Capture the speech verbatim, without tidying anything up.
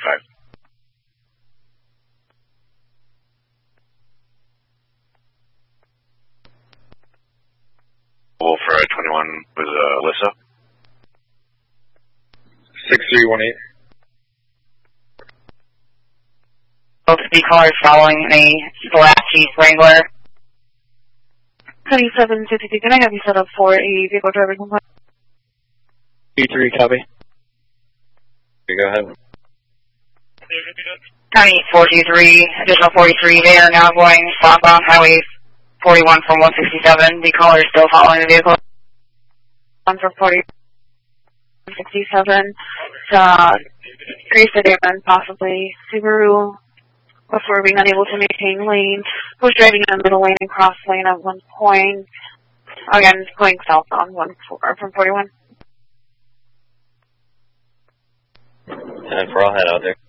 twenty-five. Wolf for twenty-one with uh, Alyssa. six three one eight. Both speed callers following a Pulaski Wrangler. twenty-seven fifty-two, can I have you set up for a vehicle driver complaint? B three, copy. Okay, go ahead. County four two three, additional forty-three, they are now going southbound Highway forty-one from one sixty-seven. The caller is still following the vehicle. One for forty sixty-seven, uh, Grace Sedan, possibly Subaru, before being unable to maintain lane. Was driving in the middle lane and cross lane at one point. Again, going southbound one four from forty-one. And for all head out there.